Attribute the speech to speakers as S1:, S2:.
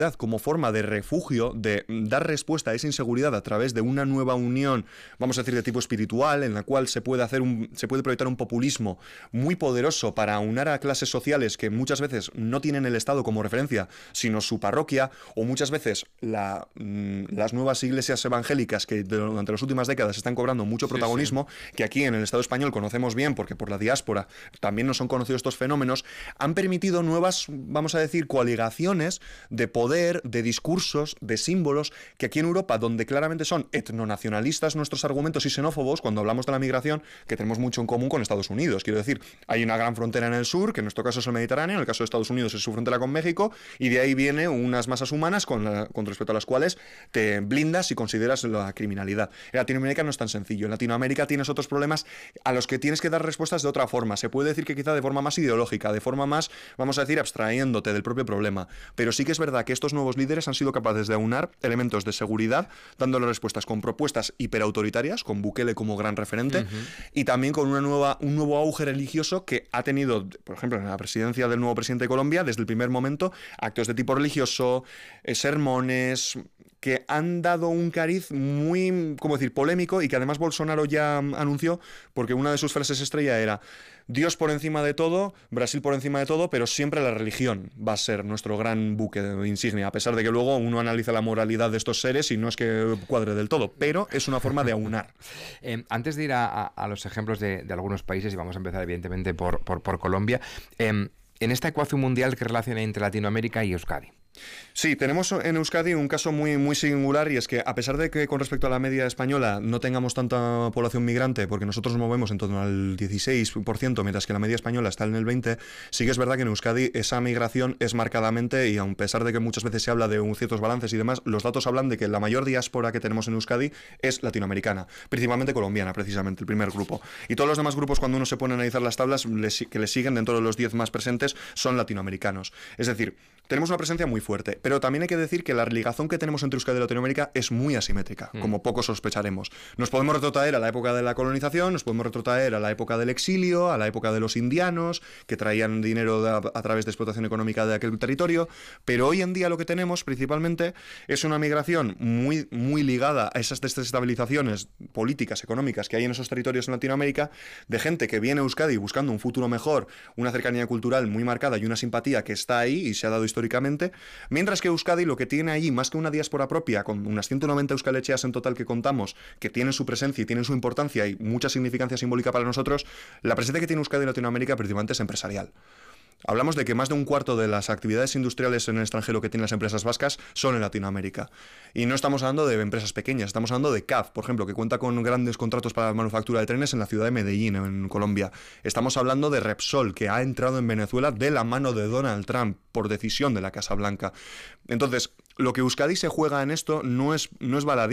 S1: como forma de refugio, de dar respuesta a esa inseguridad a través de una nueva unión, vamos a decir, de tipo espiritual, en la cual se puede proyectar un populismo muy poderoso para aunar a clases sociales que muchas veces no tienen el Estado como referencia, sino su parroquia, o muchas veces las nuevas iglesias evangélicas que durante las últimas décadas están cobrando mucho protagonismo, que aquí en el Estado español conocemos bien, porque por la diáspora también nos son conocidos estos fenómenos, han permitido nuevas, vamos a decir, coaligaciones de poder, de discursos, de símbolos, que aquí en Europa, donde claramente son etnonacionalistas nuestros argumentos y xenófobos, cuando hablamos de la migración, que tenemos mucho en común con Estados Unidos. Quiero decir, hay una gran frontera en el sur, que en nuestro caso es el Mediterráneo, en el caso de Estados Unidos es su frontera con México, y de ahí viene unas masas humanas con respecto a las cuales te blindas y consideras la criminalidad. En Latinoamérica no es tan sencillo. En Latinoamérica tienes otros problemas a los que tienes que dar respuestas de otra forma. Se puede decir que quizá de forma más ideológica, de forma más, vamos a decir, abstrayéndote del propio problema. Pero sí que es verdad que estos nuevos líderes han sido capaces de aunar elementos de seguridad, dándole respuestas con propuestas hiperautoritarias, con Bukele como gran referente, y también con un nuevo auge religioso que ha tenido, por ejemplo, en la presidencia del nuevo presidente de Colombia, desde el primer momento, actos de tipo religioso, sermones, que han dado un cariz muy, ¿cómo decir?, polémico, y que además Bolsonaro ya anunció, porque una de sus frases estrella era: Dios por encima de todo, Brasil por encima de todo, pero siempre la religión va a ser nuestro gran buque de insignia, a pesar de que luego uno analiza la moralidad de estos seres y no es que cuadre del todo, pero es una forma de aunar.
S2: Antes de ir a los ejemplos de algunos países, y vamos a empezar evidentemente por Colombia, en esta ecuación mundial, ¿qué relación hay entre Latinoamérica y Euskadi?
S1: Sí, tenemos en Euskadi un caso muy, muy singular, y es que a pesar de que con respecto a la media española no tengamos tanta población migrante, porque nosotros nos movemos en torno al 16%, mientras que la media española está en el 20%, sí que es verdad que en Euskadi esa migración es marcadamente, y a pesar de que muchas veces se habla de ciertos balances y demás, los datos hablan de que la mayor diáspora que tenemos en Euskadi es latinoamericana, principalmente colombiana, precisamente, el primer grupo. Y todos los demás grupos, cuando uno se pone a analizar las tablas que le siguen dentro de los 10 más presentes, son latinoamericanos. Es decir, tenemos una presencia muy fuerte, pero también hay que decir que la ligazón que tenemos entre Euskadi y Latinoamérica es muy asimétrica, como poco sospecharemos. Nos podemos retrotraer a la época de la colonización, nos podemos retrotraer a la época del exilio, a la época de los indianos, que traían dinero a través de explotación económica de aquel territorio, pero hoy en día lo que tenemos principalmente es una migración muy, muy ligada a esas desestabilizaciones políticas, económicas que hay en esos territorios en Latinoamérica, de gente que viene a Euskadi buscando un futuro mejor, una cercanía cultural muy marcada y una simpatía que está ahí y se ha dado históricamente, mientras que Euskadi lo que tiene allí, más que una diáspora propia, con unas 190 euskalecheas en total que contamos, que tienen su presencia y tienen su importancia y mucha significancia simbólica para nosotros, la presencia que tiene Euskadi en Latinoamérica principalmente es empresarial. Hablamos de que más de un cuarto de las actividades industriales en el extranjero que tienen las empresas vascas son en Latinoamérica. Y no estamos hablando de empresas pequeñas, estamos hablando de CAF, por ejemplo, que cuenta con grandes contratos para la manufactura de trenes en la ciudad de Medellín, en Colombia. Estamos hablando de Repsol, que ha entrado en Venezuela de la mano de Donald Trump, por decisión de la Casa Blanca. Entonces, lo que Euskadi se juega en esto no es baladí.